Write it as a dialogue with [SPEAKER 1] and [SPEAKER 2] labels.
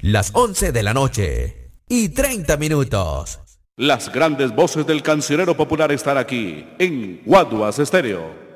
[SPEAKER 1] Las 11 de la noche y 30 minutos.
[SPEAKER 2] Las grandes voces del cancionero popular están aquí en Guaduas Estéreo.